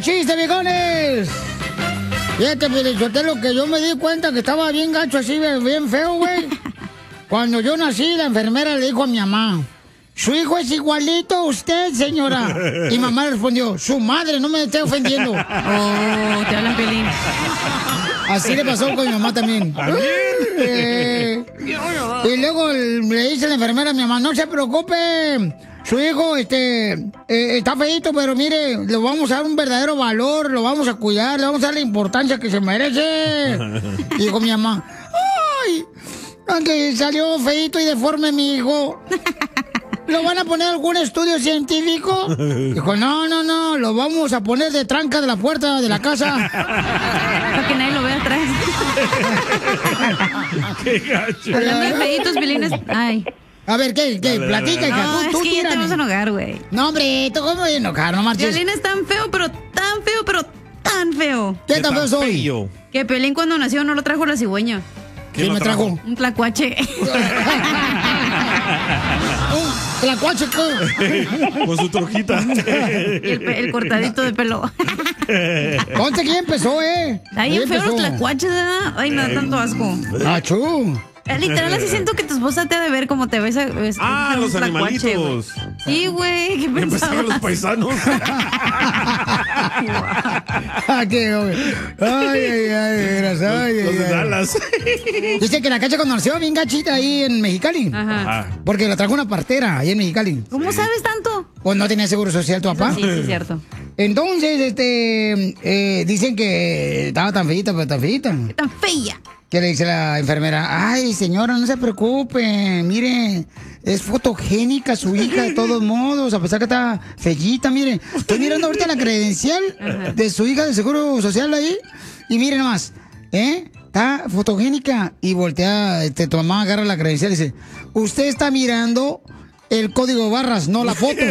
chiste, viejones! Fíjate, lo que yo me di cuenta que estaba bien gacho así, bien feo, güey. Cuando yo nací, la enfermera le dijo a mi mamá: su hijo es igualito a usted, señora. Y mamá le respondió: su madre, no me esté ofendiendo. Oh, te hablan, Piolín. Así le pasó con mi mamá también. Y luego le dice la enfermera a mi mamá: no se preocupe, su hijo está feíto, pero mire, le vamos a dar un verdadero valor, lo vamos a cuidar, le vamos a dar la importancia que se merece. Y dijo mi mamá: ay, aunque salió feíto y deforme mi hijo, ¿lo van a poner algún estudio científico? Dijo: no, lo vamos a poner de tranca de la puerta de la casa. Para que nadie lo vea atrás. ¡Qué gacho! Hablando de feitos, Piolín, ay. A ver, ¿qué? Dale, Platica, hija. No, Tú es que ya te tírame. vas a enojar, güey. No, hombre, ¿tú cómo voy a enojar? No marches. Piolín es tan feo, pero tan feo, pero tan feo. ¿Qué tan feo soy? Feo. Que Piolín cuando nació no lo trajo la cigüeña. ¿Quién me trajo? Un tlacuache. Tlacuache, Con su trojita. Y el cortadito de pelo. Ponte quién empezó, Está bien feo los tlacuaches, ¿verdad? Ay, me da tanto asco. ¡Achú! Literal, así siento que tu esposa te ha de ver como te ves. Ah, los tlacuache, güey. animalitos. Sí, güey, ¿qué Empezaron pensabas? los paisanos. ¡Qué güey! ¡Ay, Los de Dallas. Dice que la cacha cuando nació bien gachita ahí en Mexicali. Ajá. Porque la trajo una partera ahí en Mexicali. ¿Cómo sabes tanto? Pues no tenía seguro social tu papá. Sí, es cierto. Entonces, dicen que estaba tan feita, pero tan feita. ¿Qué tan fea? Que le dice la enfermera: ay, señora, no se preocupe, mire, es fotogénica su hija de todos modos, a pesar que está fellita, mire. Estoy mirando ahorita la credencial de su hija de Seguro Social ahí, y mire nomás, está fotogénica. Y voltea, tu mamá agarra la credencial y dice: usted está mirando el código de barras, no la foto.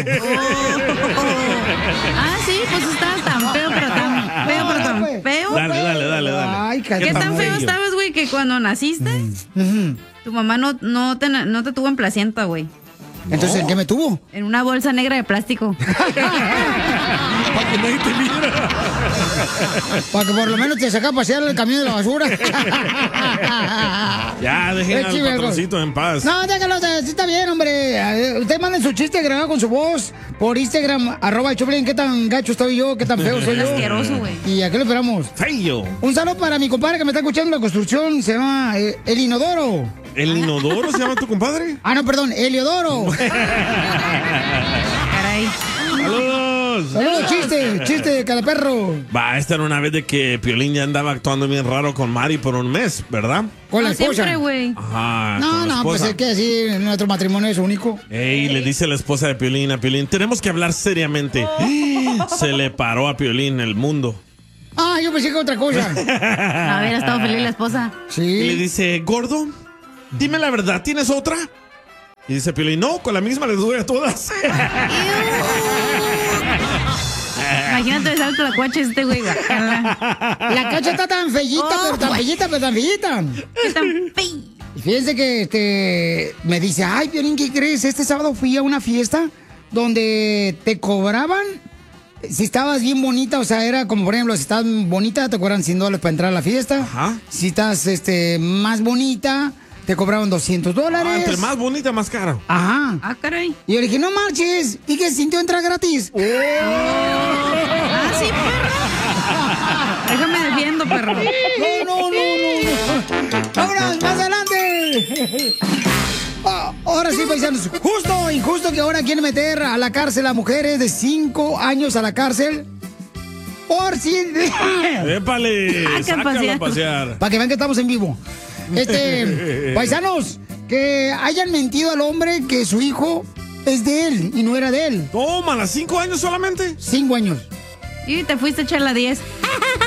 Ah, sí, pues estaba tan feo, pero tan feo, pero tan feo. Dale. Ay, ¿Qué tan feo estabas, güey, que cuando naciste, tu mamá no te tuvo en placenta, güey? Entonces, ¿en qué me tuvo? En una bolsa negra de plástico. Para que nadie te viera. Para que por lo menos te saca a pasear el camión de la basura. Ya, dejen al patroncito en paz. No, déjalo, sí está bien, hombre. Ustedes manden su chiste grabado con su voz por Instagram, @Choplin. ¿Qué tan gacho estoy yo? ¿Qué tan feo soy yo? Asqueroso, güey. ¿Y a qué lo esperamos? Feo. Un saludo para mi compadre que me está escuchando en la construcción. Se llama El Inodoro. ¿El inodoro se llama tu compadre? Ah, no, perdón, Eliodoro. Caray. ¡Saludos! Saludos, chiste de cada perro. Va, esta era una vez de que Piolín ya andaba actuando bien raro con Mari por un mes, ¿verdad? Con la esposa. Siempre, güey. Ajá. No, con la pues esposa. es que así nuestro matrimonio es único. Ey, le dice la esposa de Piolín a Piolín: tenemos que hablar seriamente. Se le paró a Piolín el mundo. Ah, yo pensé que otra cosa. A ver, ha estado feliz la esposa. Y le Sí. dice: gordo, dime la verdad, ¿tienes otra? Y dice Piolín: no, con la misma les doy a todas. Imagínate besar el tlacuache este, güey. La cacha está tan fellita, pero tan fellita, pero tan fellita. ¿Qué tan feo? Y fíjense que me dice: ay, Piolín, ¿qué crees? Este sábado fui a una fiesta donde te cobraban, si estabas bien bonita, o sea, era como, por ejemplo, si estabas bonita, te cobran $100 para entrar a la fiesta. Ajá. Si estás más bonita, te cobraron $200. Ah, entre más bonita, más cara. Ajá. Ah, caray. Y yo le dije: no marches. ¿Y que sintió entrar gratis? Ah, sí, perro. Déjame defiendo, perro. No. ¡Vámonos, más adelante! Ahora sí, paisanos. Justo o injusto que ahora quieren meter a la cárcel a mujeres de 5 años a la cárcel por si... ¡Épale! ¡Sácalo a pasear! Para que vean que estamos en vivo. Paisanos, que hayan mentido al hombre que su hijo es de él y no era de él. Tómala, 5 años solamente. 5 años. Y te fuiste a echar la 10.